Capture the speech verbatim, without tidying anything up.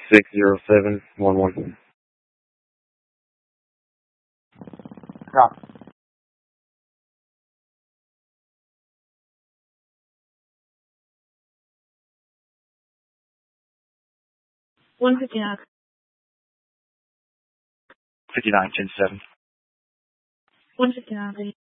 six zero seven one one. Copy. one fifty-nine. fifty-nine ten seven. one fifty-nine, please.